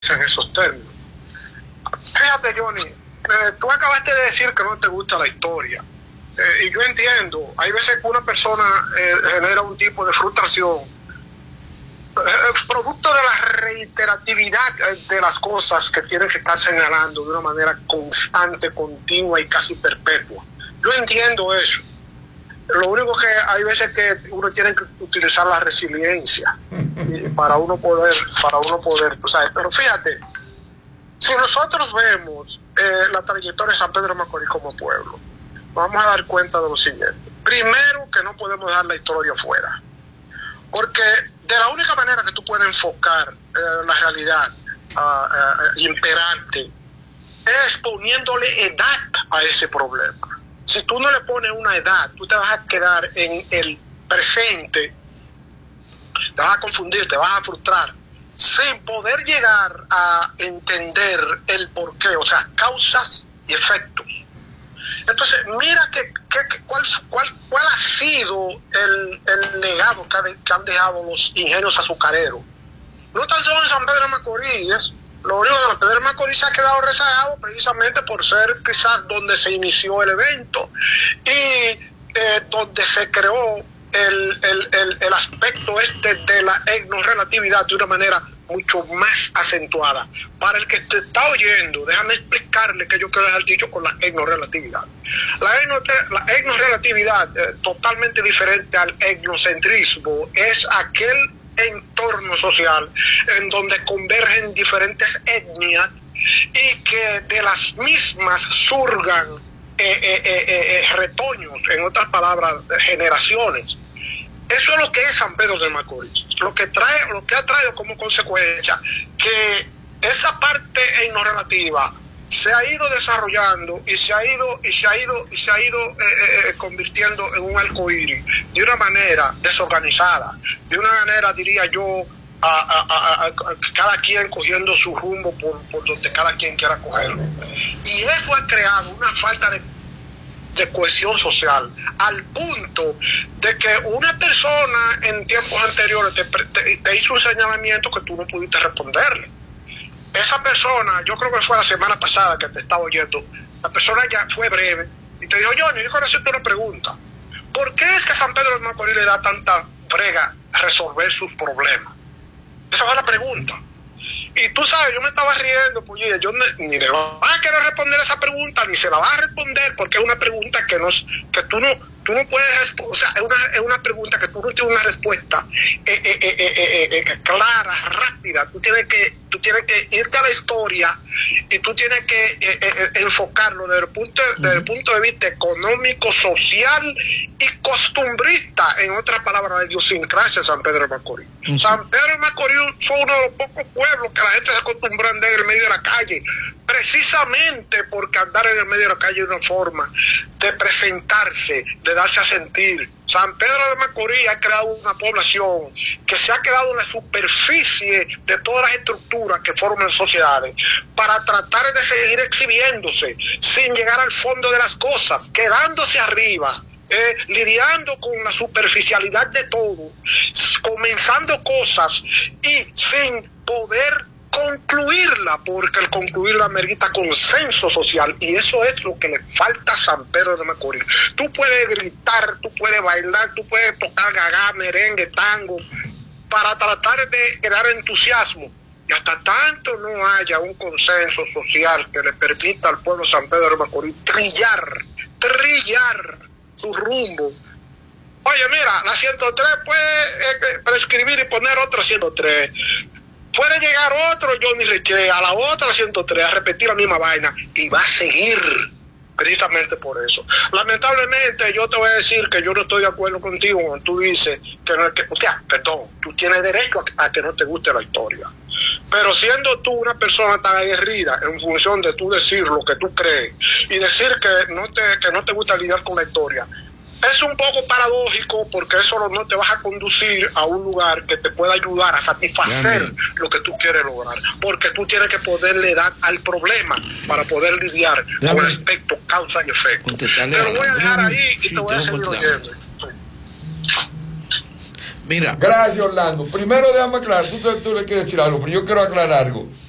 en esos términos. Fíjate, Johnny, tú acabaste de decir que no te gusta la historia. Y yo entiendo, hay veces que una persona genera un tipo de frustración producto de la reiteratividad de las cosas que tienen que estar señalando de una manera constante, continua y casi perpetua. Yo entiendo eso. Lo único que hay veces que uno tiene que utilizar la resiliencia para uno poder, ¿sabes? Pero fíjate, si nosotros vemos la trayectoria de San Pedro de Macorís como pueblo, vamos a dar cuenta de lo siguiente. Primero, que no podemos dar la historia fuera, porque de la única manera que tú puedes enfocar la realidad imperante es poniéndole edad a ese problema. Si tú no le pones una edad, tú te vas a quedar en el presente, te vas a confundir, te vas a frustrar, sin poder llegar a entender el porqué, o sea, causas y efectos. Entonces, mira cuál ha sido el legado que han dejado los ingenios azucareros. No tan solo en San Pedro de Macorís, lo único que San Pedro de Macorís se ha quedado rezagado precisamente por ser quizás donde se inició el evento y donde se creó el aspecto de la etnorelatividad de una manera mucho más acentuada. Para el que te está oyendo, déjame explicarle que yo quiero dejar dicho con la etnorelatividad. La etnorelatividad, totalmente diferente al etnocentrismo, es aquel entorno social en donde convergen diferentes etnias y que de las mismas surgan retoños, en otras palabras, generaciones. Eso es lo que es San Pedro de Macorís. Lo que ha traído como consecuencia que esa parte etnorelativa se ha ido desarrollando y se ha ido convirtiendo en un arcoíris de una manera desorganizada, de una manera, diría yo, cada quien cogiendo su rumbo por donde cada quien quiera cogerlo. Y eso ha creado una falta de cohesión social, al punto de que una persona en tiempos anteriores te hizo un señalamiento que tú no pudiste responderle. Esa persona, yo creo que fue la semana pasada que te estaba oyendo, la persona ya fue breve y te dijo: Johnny, yo quiero hacerte una pregunta. ¿Por qué es que a San Pedro de Macorís le da tanta brega resolver sus problemas? Esa fue la pregunta. Y tú sabes, yo me estaba riendo, pues yo ni le va a querer responder esa pregunta, ni se la va a responder, porque es una pregunta que tú no puedes responder, o sea, es una pregunta que tú no tienes una respuesta clara, rápida. Tú tienes que irte a la historia y tú tienes que enfocarlo desde el punto de vista económico, social y costumbrista, en otras palabras, la idiosincrasia de San Pedro de Macorís. San Pedro de Macorís fue uno de los pocos pueblos que la gente se acostumbró a andar en el medio de la calle, precisamente porque andar en el medio de la calle es una forma de presentarse, de darse a sentir. San Pedro de Macorís ha creado una población que se ha quedado en la superficie de todas las estructuras que forman sociedades para tratar de seguir exhibiéndose sin llegar al fondo de las cosas, quedándose arriba, lidiando con la superficialidad de todo, comenzando cosas y sin poder concluirla, porque el concluirla merita consenso social, y eso es lo que le falta a San Pedro de Macorís. Tú puedes gritar, tú puedes bailar, tú puedes tocar gagá, merengue, tango, para tratar de crear entusiasmo, y hasta tanto no haya un consenso social que le permita al pueblo de San Pedro de Macorís trillar su rumbo. Oye, mira, la 103 puede prescribir y poner otra 103. Puede llegar otro Johnny Reche a la otra 103 a repetir la misma vaina y va a seguir precisamente por eso. Lamentablemente yo te voy a decir que yo no estoy de acuerdo contigo cuando tú dices que no es que, o sea, perdón, tú tienes derecho a que no te guste la historia. Pero siendo tú una persona tan aguerrida en función de tú decir lo que tú crees y decir que no te gusta lidiar con la historia, es un poco paradójico, porque eso no te vas a conducir a un lugar que te pueda ayudar a satisfacer lo que tú quieres lograr, porque tú tienes que poderle dar al problema para poder lidiar con el aspecto causa y efecto. Te lo voy a dejar ahí y te voy a seguir oyendo. Mira. Gracias, Orlando. Primero déjame aclarar, tú le quieres decir algo, pero yo quiero aclarar algo.